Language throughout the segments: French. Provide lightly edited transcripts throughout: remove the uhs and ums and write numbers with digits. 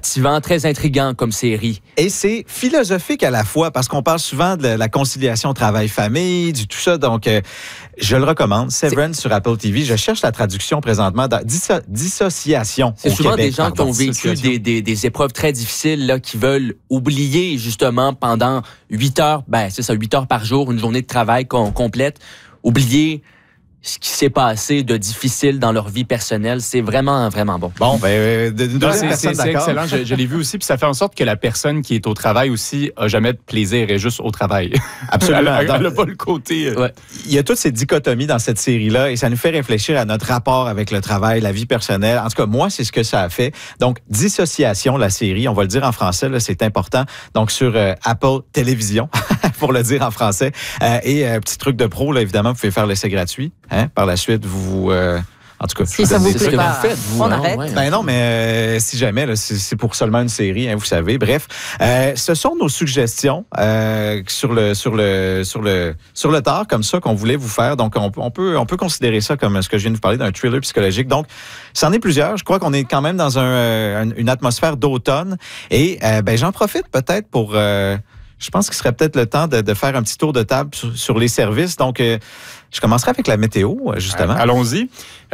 captivant, très intriguant comme série. Et c'est philosophique à la fois, parce qu'on parle souvent de la conciliation travail-famille, du tout ça. Donc, je le recommande. Severance sur Apple TV. Je cherche la traduction présentement. Dissociation C'est au souvent Québec, des gens qui ont vécu des épreuves très difficiles, là, qui veulent oublier, justement, pendant 8 heures, 8 heures par jour, une journée de travail complète, oublier ce qui s'est passé de difficile dans leur vie personnelle. C'est vraiment, vraiment bon. Bon, c'est excellent. Je l'ai vu aussi, puis ça fait en sorte que la personne qui est au travail aussi a jamais de plaisir, est juste au travail. Absolument. Elle n'a pas le côté... Ouais. Il y a toutes ces dichotomies dans cette série-là et ça nous fait réfléchir à notre rapport avec le travail, la vie personnelle. En tout cas, moi, c'est ce que ça a fait. Donc, Dissociation, la série, on va le dire en français, là, c'est important. Donc, sur Apple Télévision, pour le dire en français. Et petit truc de pro, là, évidemment, vous pouvez faire l'essai gratuit. Par la suite, en tout cas, si ça vous plaît pas, vous faites, on arrête. Ben non, mais si jamais, là, c'est pour seulement une série, vous savez. Bref, ce sont nos suggestions sur le tard, comme ça, qu'on voulait vous faire. Donc, on peut considérer ça comme ce que je viens de vous parler, d'un thriller psychologique. Donc, c'en est plusieurs. Je crois qu'on est quand même dans une atmosphère d'automne. Et j'en profite peut-être pour... je pense qu'il serait peut-être le temps de faire un petit tour de table sur les services. Donc, je commencerai avec la météo, justement. Allons-y.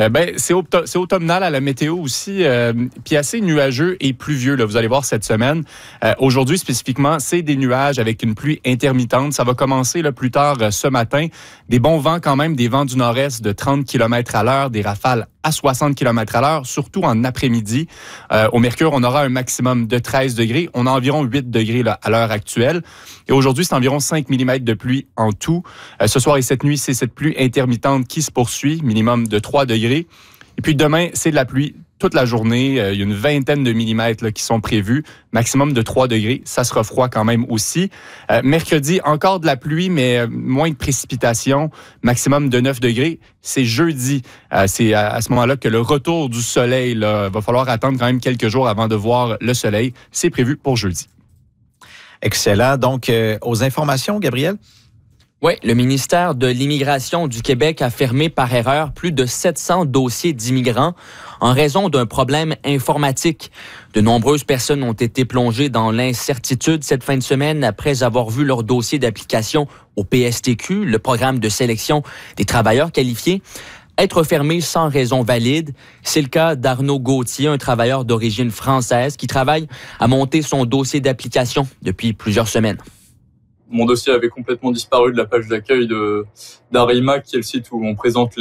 C'est automnal à la météo aussi, puis assez nuageux et pluvieux, là, vous allez voir cette semaine. Aujourd'hui, spécifiquement, c'est des nuages avec une pluie intermittente. Ça va commencer là, plus tard ce matin. Des bons vents quand même, des vents du nord-est de 30 km à l'heure, des rafales à 60 km à l'heure, surtout en après-midi. Au Mercure, on aura un maximum de 13 degrés. On a environ 8 degrés là, à l'heure actuelle. Et aujourd'hui, c'est environ 5 mm de pluie en tout. Ce soir et cette nuit, c'est cette pluie intermittente qui se poursuit, minimum de 3 degrés. Et puis demain, c'est de la pluie toute la journée. Il y a une vingtaine de millimètres là, qui sont prévus, maximum de 3 degrés. Ça sera froid quand même aussi. Mercredi, encore de la pluie, mais moins de précipitations, maximum de 9 degrés. C'est jeudi. C'est à ce moment-là que le retour du soleil, là, va falloir attendre quand même quelques jours avant de voir le soleil. C'est prévu pour jeudi. Excellent. Donc, aux informations, Gabriel? Oui, le ministère de l'Immigration du Québec a fermé par erreur plus de 700 dossiers d'immigrants en raison d'un problème informatique. De nombreuses personnes ont été plongées dans l'incertitude cette fin de semaine après avoir vu leur dossier d'application au PSTQ, le programme de sélection des travailleurs qualifiés, être fermé sans raison valide. C'est le cas d'Arnaud Gauthier, un travailleur d'origine française qui travaille à monter son dossier d'application depuis plusieurs semaines. Mon dossier avait complètement disparu de la page d'accueil d'Arimac, qui est le site où on présente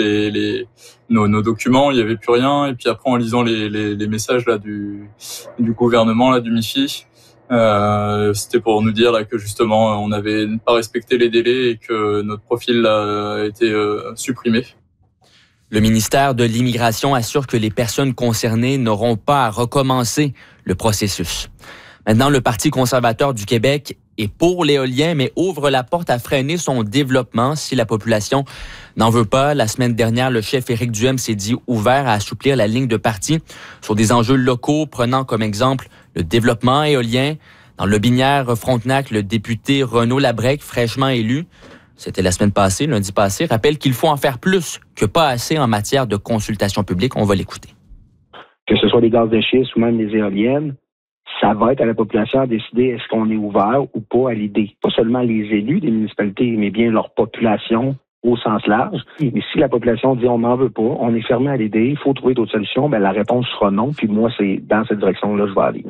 nos documents. Il n'y avait plus rien. Et puis après, en lisant les messages là du gouvernement, là, du MIFI, c'était pour nous dire là que justement, on n'avait pas respecté les délais et que notre profil a été supprimé. Le ministère de l'Immigration assure que les personnes concernées n'auront pas à recommencer le processus. Maintenant, le Parti conservateur du Québec est pour l'éolien, mais ouvre la porte à freiner son développement si la population n'en veut pas. La semaine dernière, le chef Éric Duhem s'est dit ouvert à assouplir la ligne de parti sur des enjeux locaux, prenant comme exemple le développement éolien. Dans le Lotbinière-Frontenac, le député Renaud Labrec, fraîchement élu, c'était la semaine passée, lundi passé, rappelle qu'il faut en faire plus que pas assez en matière de consultation publique. On va l'écouter. Que ce soit les gaz de schiste ou même les éoliennes, ça va être à la population à décider est-ce qu'on est ouvert ou pas à l'idée. Pas seulement les élus des municipalités, mais bien leur population au sens large. Mais si la population dit on n'en veut pas, on est fermé à l'idée, il faut trouver d'autres solutions, la réponse sera non. Puis moi, c'est dans cette direction-là que je vais aller.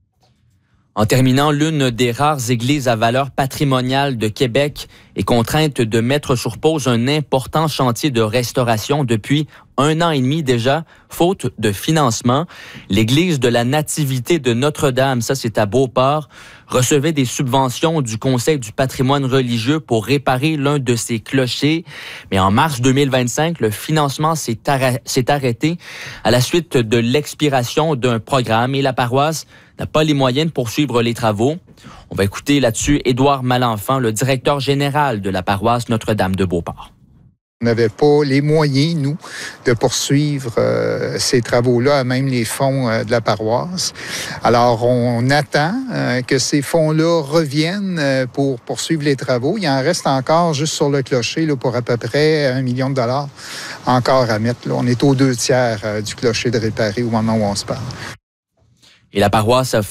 En terminant, l'une des rares églises à valeur patrimoniale de Québec est contrainte de mettre sur pause un important chantier de restauration depuis 1 an et demi déjà, faute de financement. L'église de la Nativité de Notre-Dame, ça c'est à Beauport, recevait des subventions du Conseil du patrimoine religieux pour réparer l'un de ses clochers. Mais en mars 2025, le financement s'est arrêté à la suite de l'expiration d'un programme et la paroisse n'a pas les moyens de poursuivre les travaux. On va écouter là-dessus Édouard Malenfant, le directeur général de la paroisse Notre-Dame de Beauport. On n'avait pas les moyens, nous, de poursuivre ces travaux-là, à même les fonds de la paroisse. Alors, on attend que ces fonds-là reviennent pour poursuivre les travaux. Il en reste encore juste sur le clocher là, pour à peu près 1 million de dollars encore à mettre. Là. On est aux 2 tiers du clocher de réparer au moment où on se parle. Et la paroisse a